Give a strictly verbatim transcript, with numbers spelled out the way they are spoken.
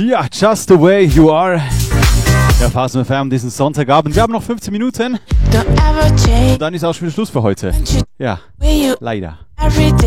Ja, Just the Way You Are. Ja, Phasen F M diesen Sonntagabend. Wir haben noch fünfzehn Minuten. Und dann ist auch schon wieder Schluss für heute. Ja, leider.